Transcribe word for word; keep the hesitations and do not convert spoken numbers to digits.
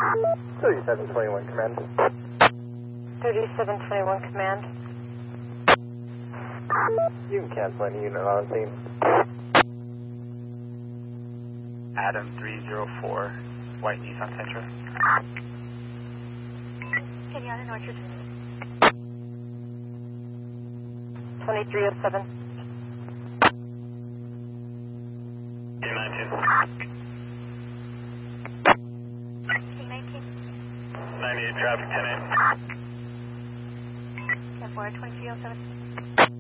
thirty-seven twenty-one command. thirty-seven twenty-one command. You can cancel any unit on scene. Adam three zero four, White Nissan Sentra. Kenyatta Orchard. twenty-three oh seven. two nineteen. nineteen. ninety-eight traffic, ten eight. ten four, twenty-three oh seven.